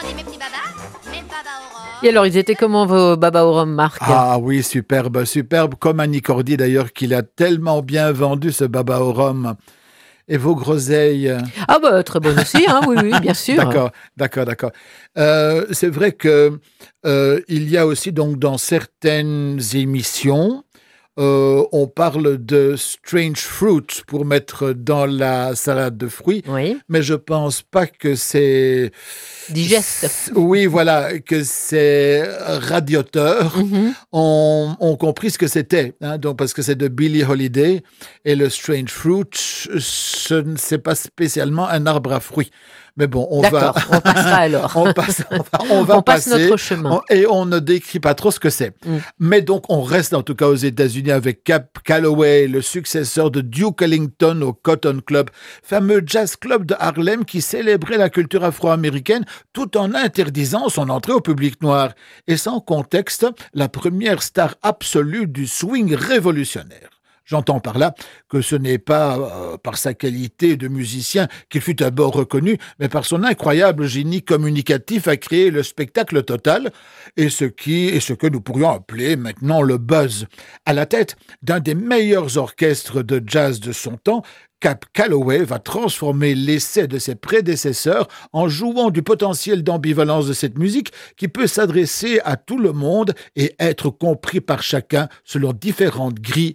dit mes petits babas? Mes babas au rhum. Et alors, ils étaient comment vos babas au rhum, Marc? Ah oui, superbe, superbe. Comme Annie Cordy d'ailleurs, qu'il a tellement bien vendu ce baba au rhum. Et vos groseilles? Ah bah, très bonne aussi, hein, oui, oui, bien sûr. D'accord. C'est vrai que il y a aussi donc dans certaines émissions, on parle de strange fruit pour mettre dans la salade de fruits, Oui, mais je pense pas que c'est... digeste. Oui, voilà, que c'est radiateur. Mhm. On compris ce que c'était, hein, donc parce que c'est de Billie Holiday et le strange fruit, c'est pas spécialement un arbre à fruits. Mais bon, D'accord, on passera alors. on va On passe passer notre chemin. et on ne décrit pas trop ce que c'est. Mm. Mais donc, on reste en tout cas aux États-Unis avec Cab Calloway, le successeur de Duke Ellington au Cotton Club, fameux jazz club de Harlem qui célébrait la culture afro-américaine tout en interdisant son entrée au public noir. Et sans contexte, la première star absolue du swing révolutionnaire. J'entends par là que ce n'est pas par sa qualité de musicien qu'il fut d'abord reconnu, mais par son incroyable génie communicatif à créer le spectacle total et ce que nous pourrions appeler maintenant le buzz. À la tête d'un des meilleurs orchestres de jazz de son temps, Cab Calloway va transformer l'essai de ses prédécesseurs en jouant du potentiel d'ambivalence de cette musique qui peut s'adresser à tout le monde et être compris par chacun selon différentes grilles